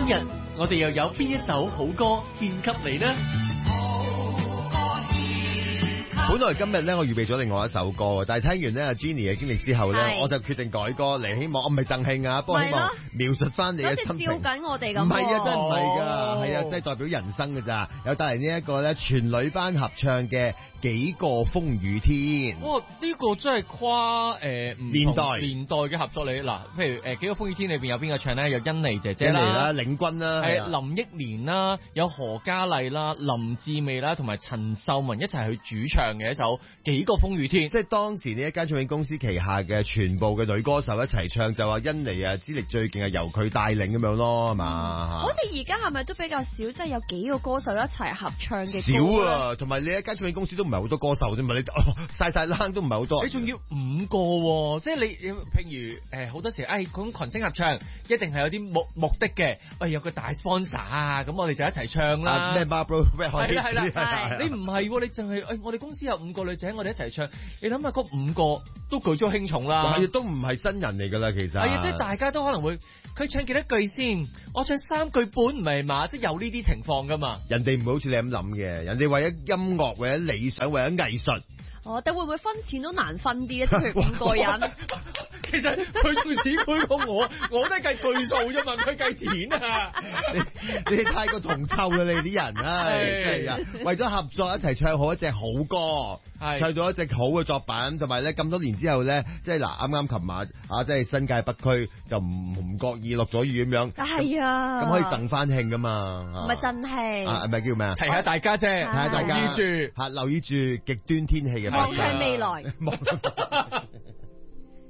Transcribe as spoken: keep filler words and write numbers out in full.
日我哋又有邊一首好歌獻給你呢？ 本來今日咧，我預備咗另外一首歌，但係聽完咧阿 Jenny 嘅經歷之後咧，我就決定改歌嚟，希望我唔係贈慶啊，不過希望描述翻你嘅心情。 好似照緊我哋咁。 唔係啊，真係唔係㗎，係啊，即係代表人生㗎咋。有帶嚟呢一個咧全女班合唱嘅幾個風雨天。 哇！呢個真係跨誒唔年代年代嘅合作嚟嗱，譬如誒幾個風雨天裏邊有邊個唱咧？有甄妮姐姐啦， 啦，領軍啦， 係林憶蓮啦，有何嘉麗啦、林志美啦，同埋陳秀雯一齊去主唱嘅一首幾個風雨天， 即係當時呢一間唱片公司旗下嘅全部嘅女歌手一齊唱，就話甄妮啊資歷最勁係由佢帶領咁樣咯，係嘛？ 好似而家係咪都比較少，即係有幾個歌手一齊合唱嘅歌少啊，同埋你一間唱片公司都唔係好多歌手啫嘛，你晒晒冷都唔係好多。 你仲要五個、哦，即係你譬如誒好、呃、多時，誒咁群星合唱一定係有啲目目的嘅，喂、哎、有個大 sponsor 啊，咁我哋就一齊唱啦。 咩 Barbara 係啦係啦，你唔係喎，你淨係誒我哋公司有五個女仔，我哋一齊唱，你諗下嗰五個都舉足輕重啦， 係都唔係新人嚟噶啦，其實係啊，即係大家都可能會佢唱幾多句先，我唱三句半唔係嘛，即係有呢啲情況噶嘛。 人哋唔會好似你咁諗嘅，人哋為咗音樂，為咗理想，為咗藝術。 哦，但會唔會分錢都難分啲咧？即係五個人， 其實佢仲錢佢過我，我都係計句數啫嘛，佢計錢啊！ 你你太過銅臭啦，你啲人啊，係啊，為咗合作一齊唱好一隻好歌。唱到一隻好嘅作品，同埋咧咁多年之後咧，即係嗱啱啱琴晚啊，即係新界北區就唔唔覺意落咗雨咁樣， 係啊， 咁可以贈翻慶噶嘛， 唔係真係啊，係咪叫咩啊？ 提下大家啫， 提下大家， 留意住嚇留意住極端天氣嘅發生， 望向未來。